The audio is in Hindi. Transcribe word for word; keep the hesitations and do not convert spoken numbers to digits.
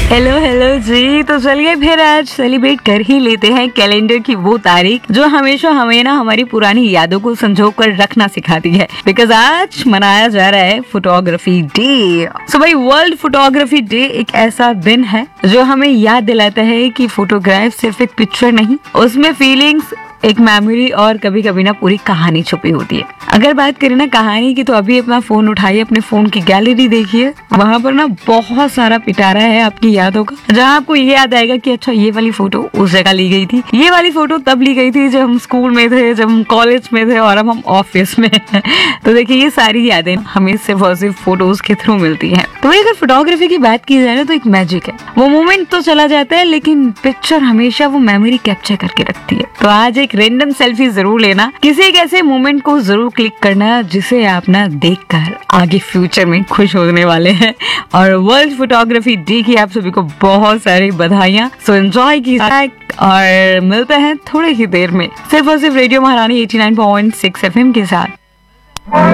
हेलो हेलो जी। तो चलिए फिर आज सेलिब्रेट कर ही लेते हैं कैलेंडर की वो तारीख जो हमेशा हमें ना हमारी पुरानी यादों को संजो कर रखना सिखाती है। बिकॉज आज मनाया जा रहा है फोटोग्राफी डे। सो भाई वर्ल्ड फोटोग्राफी डे एक ऐसा दिन है जो हमें याद दिलाता है कि फोटोग्राफ सिर्फ एक पिक्चर नहीं, उसमें फीलिंग्स, एक मेमोरी और कभी कभी ना पूरी कहानी छुपी होती है। अगर बात करें ना कहानी की, तो अभी अपना फोन उठाइए, अपने फोन की गैलरी देखिए, वहां पर ना बहुत सारा पिटारा है आपकी यादों का, जहां आपको ये याद आएगा कि अच्छा ये वाली फोटो उस जगह ली गई थी, ये वाली फोटो तब ली गई थी जब हम स्कूल में थे, जब हम कॉलेज में थे और अब हम ऑफिस में हैं। तो देखिए ये सारी यादें हमें सिर्फ और सिर्फ फोटोज के थ्रू मिलती है। तो अगर फोटोग्राफी की बात की जाए ना, तो एक मैजिक है। वो मोमेंट तो चला जाता है लेकिन पिक्चर हमेशा वो मेमोरी कैप्चर करके रखती है। तो आज एक रैंडम सेल्फी जरूर लेना, किसी एक ऐसे मोमेंट को जरूर क्लिक करना जिसे आप ना देखकर आगे फ्यूचर में खुश होने वाले हैं। और वर्ल्ड फोटोग्राफी डे की आप सभी को बहुत सारी बधाइयाँ। सो एंजॉय कीजिए और मिलते हैं थोड़ी ही देर में सिर्फ और सिर्फ रेडियो महारानी eighty nine point six F M के साथ।